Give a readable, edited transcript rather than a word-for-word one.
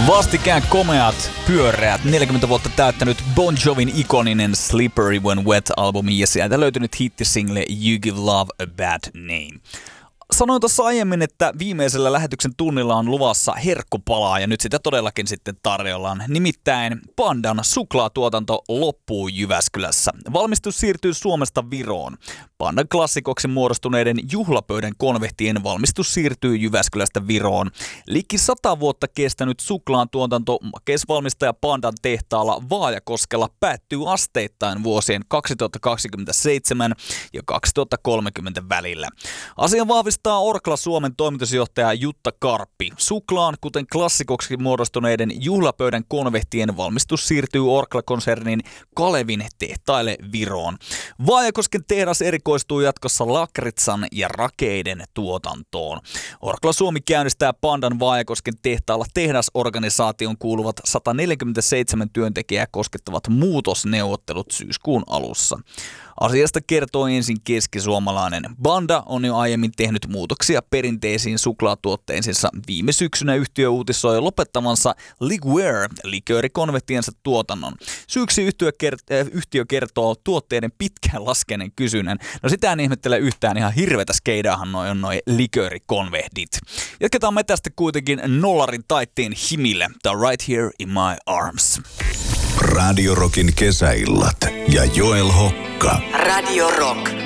Vastikään komeat, pyöreät, 40 vuotta täyttänyt Bon Jovin ikoninen Slippery When Wet-albumi ja sieltä löytynyt hittisingle You Give Love a Bad Name. Sanoin tuossa aiemmin, että viimeisellä lähetyksen tunnilla on luvassa herkkupalaa ja nyt sitä todellakin sitten tarjollaan. Nimittäin Pandan suklaatuotanto loppuu Jyväskylässä. Valmistus siirtyy Suomesta Viroon. Pandan klassikoksi muodostuneiden juhlapöydän konvehtien valmistus siirtyy Jyväskylästä Viroon. Liki 100 vuotta kestänyt suklaatuotanto makeisvalmistaja Pandan tehtaalla Vaajakoskella päättyy asteittain vuosien 2027 ja 2030 välillä. Asian vahvistaa Orkla Suomen toimitusjohtaja Jutta Karppi. Suklaan, kuten klassikoksi muodostuneiden juhlapöydän konvehtien valmistus siirtyy Orkla-konsernin Kalevin tehtaille Viroon. Vaajakosken tehdas erikoistuu jatkossa lakritsan ja rakeiden tuotantoon. Orkla Suomi käynnistää Pandan Vaajakosken tehtaalla tehdasorganisaation kuuluvat 147 työntekijää koskettavat muutosneuvottelut syyskuun alussa. Asiasta kertoo ensin keskisuomalainen. Panda on jo aiemmin tehnyt muutoksia perinteisiin suklaatuotteisiinsa. Viime syksynä yhtiö uutisoi lopettavansa liköörikonvehtiensa tuotannon. Syyksi yhtiö kertoo tuotteiden pitkään laskeneen kysynnän. No sitä en ihmettele yhtään, ihan hirvetä skeidaahan noi liköörikonvehdit. Jatketaan me tästä kuitenkin nollarin taitteen himille. The Right Here in My Arms. Radio Rockin kesäillat ja Joel Hokka. Radio Rock.